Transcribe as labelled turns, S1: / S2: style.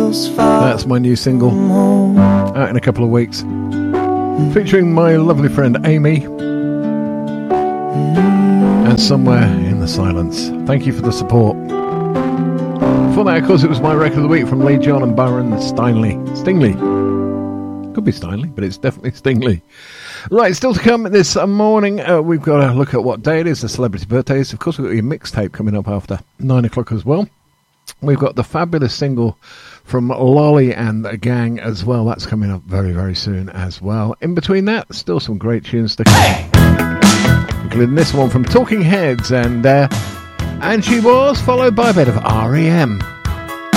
S1: That's my new single, out in a couple of weeks, featuring my lovely friend Amy, and Somewhere in the Silence. Thank you for the support. Before that, of course, it was my record of the week from Lee John and Byron Stingley. Could be Stingley, but it's definitely Stingley. Right, still to come this morning, we've got to look at what day it is, the celebrity birthdays. Of course, we've got your mixtape coming up after 9 o'clock as well. We've got the fabulous single from Lolly and the Gang as well. That's coming up very, very soon as well. In between that, still some great tunes to come. Including this one from Talking Heads and She Was, followed by a bit of R.E.M.